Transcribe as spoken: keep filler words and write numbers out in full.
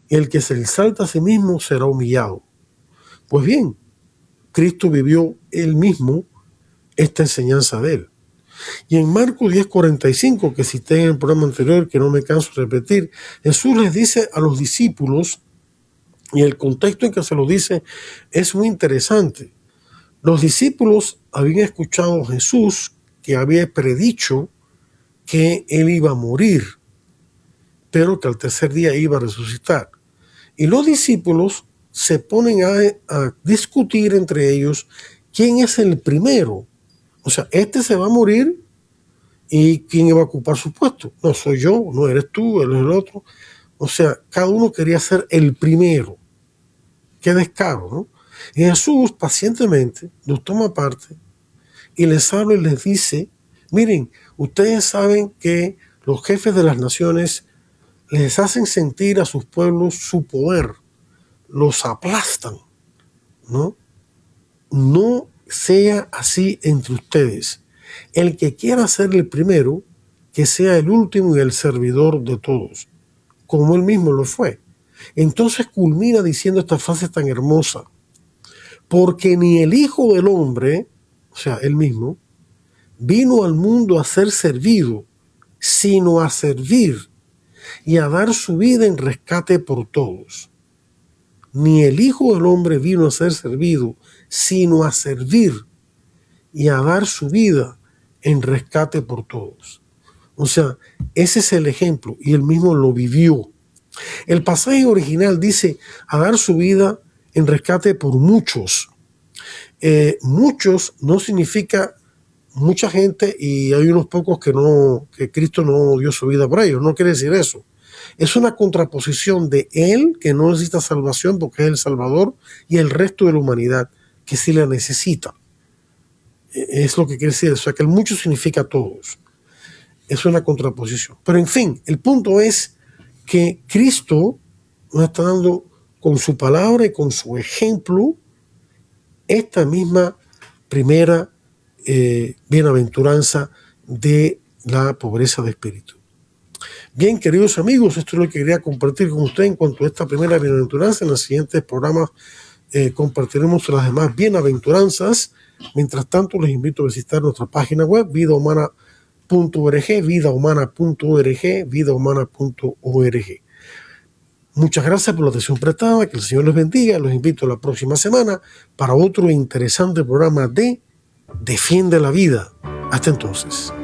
El que se exalta a sí mismo será humillado. Pues bien, Cristo vivió él mismo esta enseñanza de él. Y en Marcos diez cuarenta y cinco, que cité en el programa anterior, que no me canso de repetir, Jesús les dice a los discípulos, y el contexto en que se lo dice es muy interesante. Los discípulos habían escuchado a Jesús que había predicho que él iba a morir, pero que al tercer día iba a resucitar. Y los discípulos se ponen a, a discutir entre ellos quién es el primero. O sea, este se va a morir y quién va a ocupar su puesto. No soy yo, no eres tú, él es el otro. O sea, cada uno quería ser el primero. Qué descaro, ¿no? Y Jesús pacientemente los toma aparte y les habla y les dice, miren, ustedes saben que los jefes de las naciones les hacen sentir a sus pueblos su poder, los aplastan, ¿no? No sea así entre ustedes. El que quiera ser el primero, que sea el último y el servidor de todos, como él mismo lo fue. Entonces culmina diciendo esta frase tan hermosa, porque ni el Hijo del Hombre, o sea, él mismo, vino al mundo a ser servido, sino a servir y a dar su vida en rescate por todos. Ni el Hijo del Hombre vino a ser servido, sino a servir y a dar su vida en rescate por todos. O sea, ese es el ejemplo y él mismo lo vivió. El pasaje original dice a dar su vida en rescate por muchos. Eh, muchos no significa mucha gente y hay unos pocos que no, que Cristo no dio su vida por ellos. No quiere decir eso. Es una contraposición de él, que no necesita salvación porque es el Salvador, y el resto de la humanidad, que sí la necesita. Es lo que quiere decir. O sea, que el mucho significa todos. Es una contraposición. Pero en fin, el punto es que Cristo nos está dando con su palabra y con su ejemplo esta misma primera eh, bienaventuranza de la pobreza de espíritu. Bien, queridos amigos, esto es lo que quería compartir con ustedes en cuanto a esta primera bienaventuranza. En los siguientes programas eh, compartiremos las demás bienaventuranzas. Mientras tanto, les invito a visitar nuestra página web, vida humana punto org, vida humana punto org, vida humana punto org. Muchas gracias por la atención prestada, que el Señor les bendiga. Los invito a la próxima semana para otro interesante programa de Defiende la Vida. Hasta entonces.